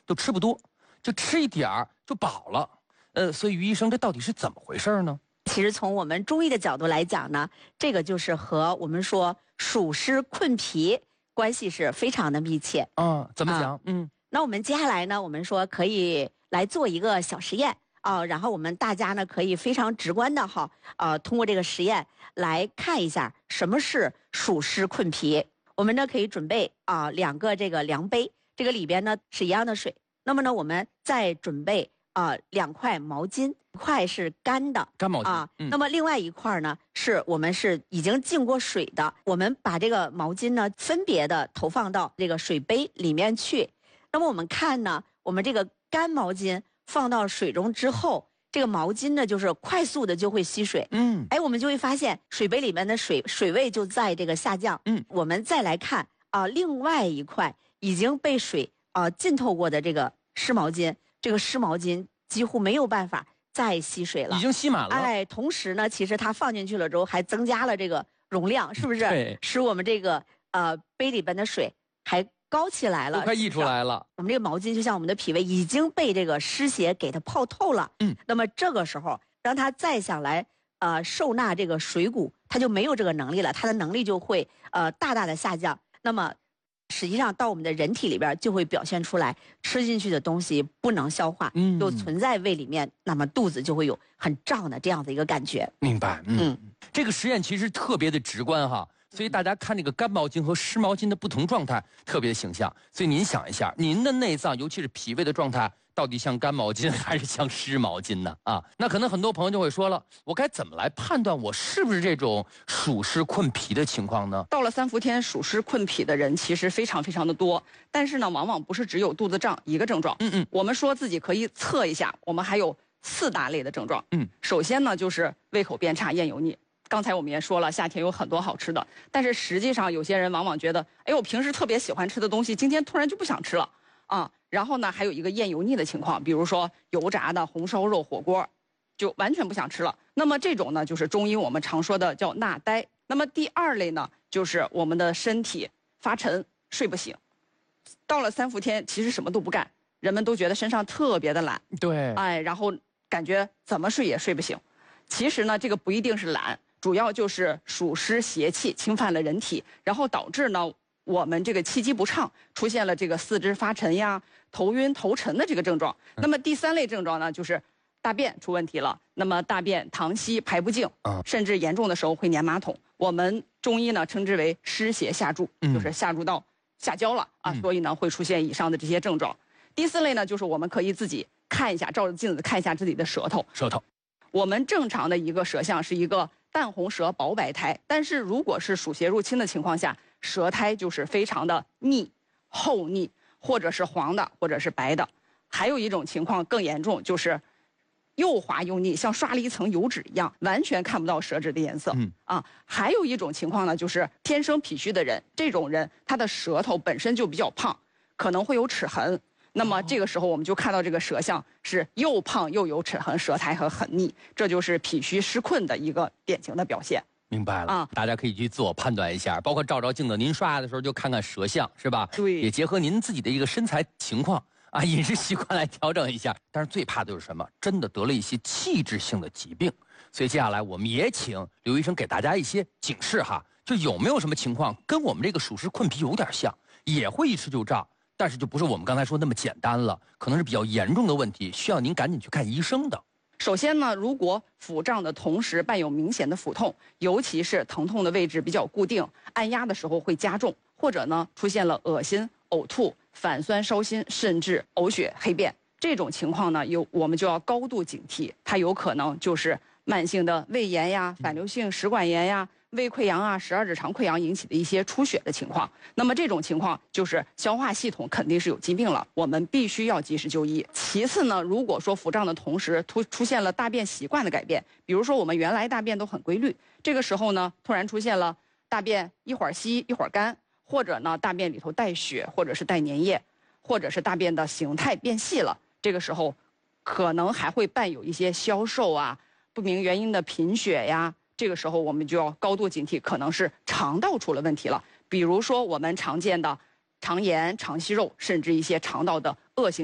都吃不多，就吃一点儿就饱了。所以于医生，这到底是怎么回事呢？ 其实从我们中医的角度来讲呢，这个就是和我们说暑湿困脾关系是非常的密切。 怎么讲？ 那我们接下来呢，我们说可以来做一个小实验然后我们大家呢可以非常直观的通过这个实验来看一下什么是暑湿困脾。我们呢可以准备2个这个量杯，这个里边呢是一样的水。那么呢，我们再准备2块毛巾，一块是干的干毛巾那么另外一块呢我们是已经浸过水的。我们把这个毛巾呢分别的投放到这个水杯里面去。那么我们看呢，我们这个干毛巾放到水中之后，这个毛巾呢就是快速的就会吸水。我们就会发现水杯里面的水位就在这个下降。我们再来看另外一块已经被水浸透过的这个湿毛巾，这个湿毛巾几乎没有办法再吸水了， 已经吸满了。 同时呢，其实它放进去了之后，还增加了这个容量，是不是？ 对， 使我们这个杯里边的水还高起来了， 都快溢出来了。 我们这个毛巾就像我们的脾胃已经被这个湿邪给它泡透了。那么这个时候让它再想来受纳这个水谷，它就没有这个能力了，它的能力就会大大的下降。那么实际上到我们的人体里边就会表现出来，吃进去的东西不能消化，就存在胃里面，那么肚子就会有很胀的这样的一个感觉。 明白。这个实验其实特别的直观哈。所以大家看这个干毛巾和湿毛巾的不同状态特别形象。所以您想一下，您的内脏尤其是脾胃的状态到底像干毛巾还是像湿毛巾呢？那可能很多朋友就会说了，我该怎么来判断我是不是这种暑湿困脾的情况呢？ 到了3伏天，暑湿困脾的人其实非常非常的多，但是呢，往往不是只有肚子胀一个症状。我们说自己可以测一下，我们还有4大类的症状。首先呢，就是胃口变差、厌油腻。刚才我们也说了，夏天有很多好吃的，但是实际上有些人往往觉得，我平时特别喜欢吃的东西，今天突然就不想吃了然后呢，还有一个厌油腻的情况，比如说油炸的、红烧肉、火锅，就完全不想吃了。那么这种呢，就是中医我们常说的叫纳呆。那么第2类呢，就是我们的身体发沉、睡不醒。到了3伏天，其实什么都不干，人们都觉得身上特别的懒。 对， 然后感觉怎么睡也睡不醒。其实呢，这个不一定是懒。主要就是暑湿邪气侵犯了人体，然后导致呢我们这个气机不畅，出现了这个四肢发沉呀、头晕头沉的这个症状。那么第3类症状呢，就是大便出问题了。那么大便溏稀排不净，甚至严重的时候会粘马桶。我们中医呢称之为湿邪下注，就是下注到下焦了所以呢会出现以上的这些症状。第4类呢，就是我们可以自己看一下，照着镜子看一下自己的舌头。我们正常的一个舌象是一个淡红舌薄白苔，但是如果是暑邪入侵的情况下，舌苔就是非常的腻、厚腻，或者是黄的，或者是白的。还有一种情况更严重，就是又滑又腻，像刷了一层油脂一样，完全看不到舌质的颜色。还有一种情况呢，就是天生脾虚的人，这种人他的舌头本身就比较胖，可能会有齿痕。那么这个时候我们就看到这个舌象是又胖又有齿痕，舌苔和很腻，这就是脾虚湿困的一个典型的表现。 明白了大家可以去自我判断一下，包括照镜子，您刷牙的时候就看看舌象，是吧？ 对， 也结合您自己的一个身材情况饮食习惯来调整一下。但是最怕的就是什么？真的得了一些气质性的疾病。所以接下来我们也请刘医生给大家一些警示哈，就有没有什么情况跟我们这个暑湿困脾有点像，也会一吃就胀，但是就不是我们刚才说那么简单了，可能是比较严重的问题，需要您赶紧去看医生的。 首先呢，如果腹胀的同时伴有明显的腹痛，尤其是疼痛的位置比较固定，按压的时候会加重，或者呢出现了恶心、呕吐、反酸、烧心，甚至呕血、黑便，这种情况呢，我们就要高度警惕，它有可能就是慢性的胃炎呀、反流性食管炎呀、胃溃疡12指肠溃疡引起的一些出血的情况。那么这种情况就是消化系统肯定是有疾病了，我们必须要及时就医。其次呢，如果说腹胀的同时出现了大便习惯的改变，比如说我们原来大便都很规律，这个时候呢突然出现了大便一会儿稀一会儿干，或者呢大便里头带血，或者是带粘液，或者是大便的形态变细了，这个时候可能还会伴有一些消瘦不明原因的贫血呀，这个时候我们就要高度警惕，可能是肠道出了问题了。比如说我们常见的肠炎、肠息肉，甚至一些肠道的恶性